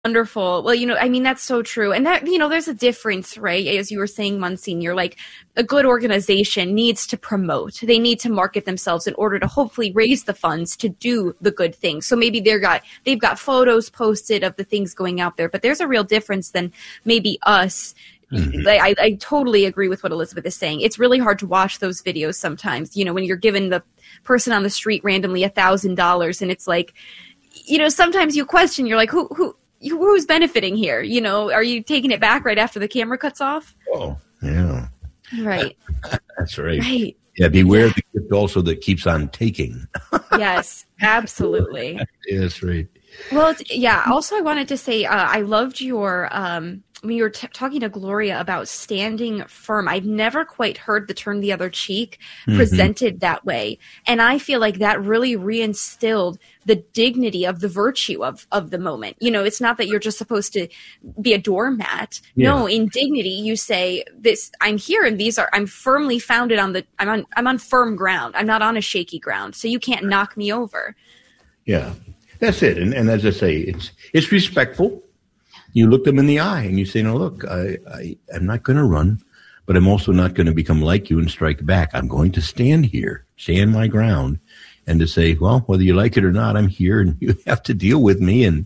Wonderful. Well, I mean, that's so true. And that, there's a difference, right? As you were saying, Monsignor, like a good organization needs to promote. They need to market themselves in order to hopefully raise the funds to do the good things. So maybe they've got photos posted of the things going out there, but there's a real difference than maybe us. Mm-hmm. I totally agree with what Elizabeth is saying. It's really hard to watch those videos sometimes, when you're giving the person on the street randomly $1,000 and it's like, sometimes you question, you're like, who's benefiting here? Are you taking it back right after the camera cuts off? Oh, yeah. Right. That's right. Right. Yeah, beware the gift also that keeps on taking. Yes, absolutely. Yes, right. Well, also I wanted to say I loved your when you were talking to Gloria about standing firm. I've never quite heard the turn the other cheek presented that way. And I feel like that really reinstilled the dignity of the virtue of the moment. It's not that you're just supposed to be a doormat. Yeah. No, in dignity, you say this, I'm here and I'm firmly founded I'm on firm ground. I'm not on a shaky ground. So you can't knock me over. Yeah, that's it. And as I say, it's respectful. You look them in the eye and you say, no, look, I'm not going to run, but I'm also not going to become like you and strike back. I'm going to stand here, stand my ground, and to say, well, whether you like it or not, I'm here and you have to deal with me. And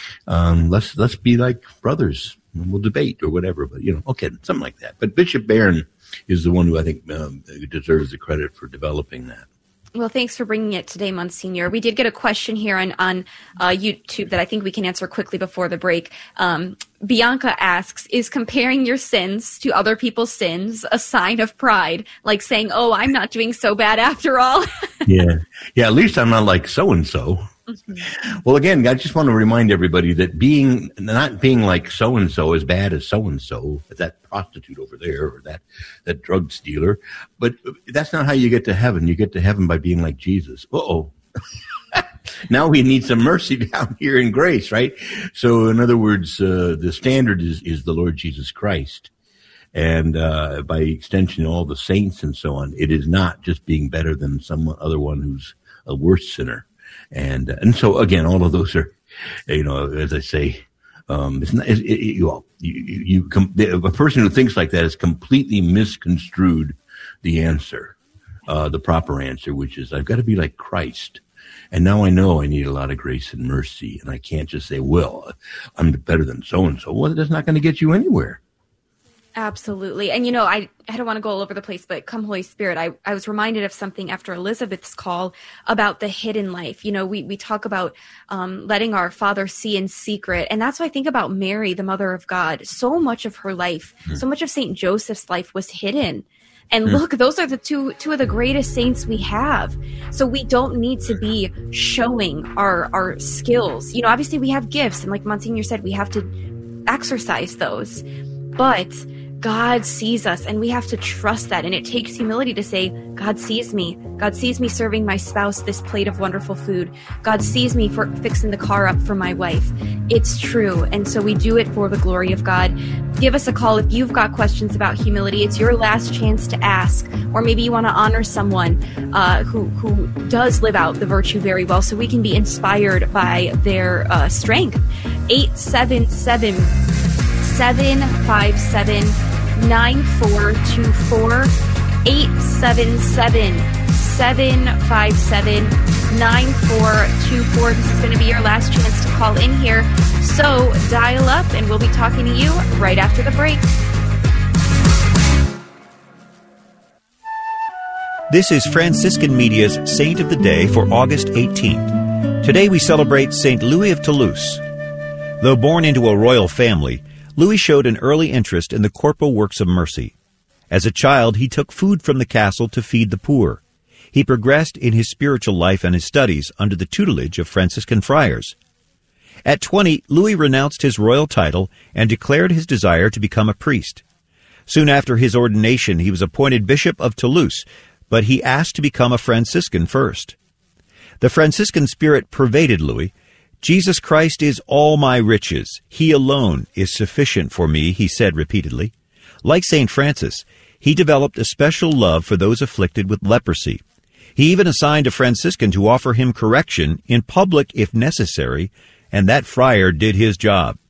let's be like brothers. And we'll debate or whatever, but, okay, something like that. But Bishop Barron is the one who I think deserves the credit for developing that. Well, thanks for bringing it today, Monsignor. We did get a question here on YouTube that I think we can answer quickly before the break. Bianca asks, is comparing your sins to other people's sins a sign of pride? Like saying, oh, I'm not doing so bad after all? Yeah, at least I'm not like so-and-so. Mm-hmm. Well, again, I just want to remind everybody that not being like so-and-so as bad as so-and-so, that prostitute over there or that drug dealer, but that's not how you get to heaven. You get to heaven by being like Jesus. Uh-oh. Now we need some mercy down here in grace, right? So in other words, the standard is the Lord Jesus Christ. And by extension, all the saints and so on. It is not just being better than some other one who's a worse sinner. And so again, all of those are, as I say, it's not, a person who thinks like that has completely misconstrued the answer, the proper answer, which is I've got to be like Christ. And now I know I need a lot of grace and mercy. And I can't just say, well, I'm better than so-and-so. Well, that's not going to get you anywhere. Absolutely. And, I don't want to go all over the place, but come Holy Spirit, I was reminded of something after Elizabeth's call about the hidden life. We talk about letting our Father see in secret. And that's why I think about Mary, the Mother of God. So much of her life, so much of St. Joseph's life was hidden. And look, those are the two of the greatest saints we have. So we don't need to be showing our skills. Obviously we have gifts. And like Monsignor said, we have to exercise those. But God sees us, and we have to trust that. And it takes humility to say, God sees me. God sees me serving my spouse this plate of wonderful food. God sees me for fixing the car up for my wife. It's true. And so we do it for the glory of God. Give us a call if you've got questions about humility. It's your last chance to ask. Or maybe you want to honor someone who does live out the virtue very well, so we can be inspired by their strength. 877-757-9424, 877-757-9424. This is going to be your last chance to call in here. So dial up and we'll be talking to you right after the break. This is Franciscan Media's Saint of the Day for August 18th. Today we celebrate St. Louis of Toulouse. Though born into a royal family, Louis showed an early interest in the corporal works of mercy. As a child, he took food from the castle to feed the poor. He progressed in his spiritual life and his studies under the tutelage of Franciscan friars. At 20, Louis renounced his royal title and declared his desire to become a priest. Soon after his ordination, he was appointed Bishop of Toulouse, but he asked to become a Franciscan first. The Franciscan spirit pervaded Louis. Jesus Christ is all my riches. He alone is sufficient for me, he said repeatedly. Like St. Francis, he developed a special love for those afflicted with leprosy. He even assigned a Franciscan to offer him correction in public if necessary, and that friar did his job.